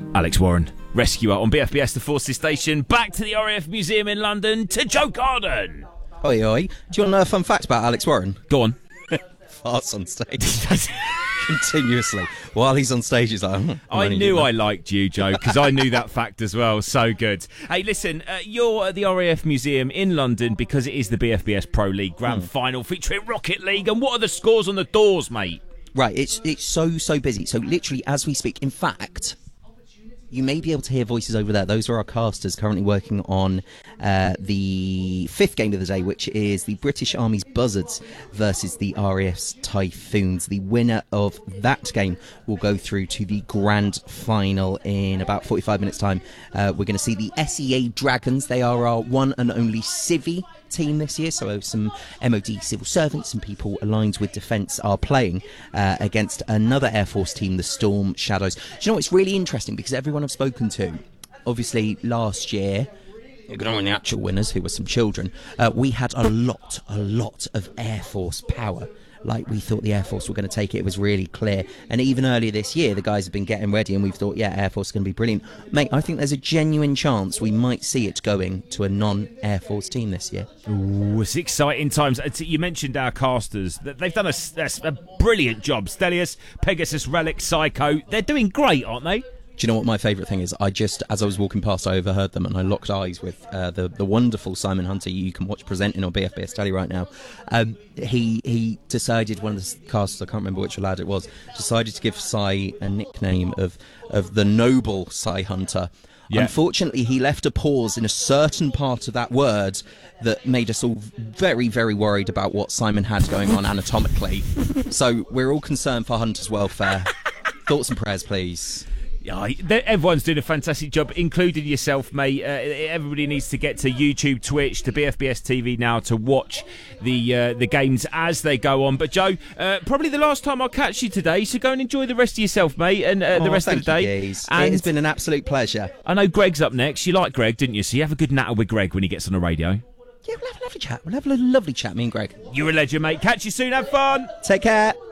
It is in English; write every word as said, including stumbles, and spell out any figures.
Alex Warren, rescuer on B F B S The Forces Station. Back to the R A F Museum in London to Joe Garden. Oi, oi. Do you want to know a fun fact about Alex Warren? Go on. Farts on stage. Continuously. While he's on stage, he's like... Mm, I knew I liked you, Joe, because I knew that fact as well. So good. Hey, listen, uh, you're at the R A F Museum in London because it is the B F B S Pro League Grand mm. Final featuring Rocket League. And what are the scores on the doors, mate? Right, it's it's so, so busy. So literally, as we speak, in fact... You may be able to hear voices over there. Those are our casters currently working on uh, the fifth game of the day, which is the British Army's Buzzards versus the R A F's Typhoons. The winner of that game will go through to the grand final in about forty-five minutes' time. Uh, we're going to see the S E A Dragons. They are our one and only civvy team this year, so some M O D civil servants and people aligned with defence are playing uh, against another Air Force team, the Storm Shadows. Do you know what's really interesting? Because everyone I've spoken to, obviously last year, ignoring the actual winners, who were some children, uh, we had a lot, a lot of Air Force power. Like, we thought the Air Force were going to take it. It was really clear. And even earlier this year, the guys have been getting ready, and we've thought, yeah, Air Force is going to be brilliant. Mate, I think there's a genuine chance we might see it going to a non-Air Force team this year. Ooh, it's exciting times. You mentioned our casters. They've done a, a brilliant job. Stelios, Pegasus, Relic, Psycho. They're doing great, aren't they? Do you know what my favourite thing is? I just, as I was walking past, I overheard them and I locked eyes with uh, the the wonderful Simon Hunter you can watch presenting on B F B S Telly right now. Um, he he decided, one of the casters, I can't remember which lad it was, decided to give Cy a nickname of, of the noble Cy Hunter. Yeah. Unfortunately, he left a pause in a certain part of that word that made us all very, very worried about what Simon had going on anatomically. So we're all concerned for Hunter's welfare. Thoughts and prayers, please. Yeah, everyone's doing a fantastic job, including yourself, mate. Uh, everybody needs to get to YouTube, Twitch, to B F B S T V now to watch the uh, the games as they go on. But Joe, uh, probably the last time I'll catch you today, so go and enjoy the rest of yourself, mate, and uh, the oh, rest of the day. You, and it has been an absolute pleasure. I know Greg's up next. You like Greg, didn't you? So you have a good natter with Greg when he gets on the radio. Yeah, we'll have a lovely chat. We'll have a lovely chat, me and Greg. You're a legend, mate. Catch you soon. Have fun. Take care.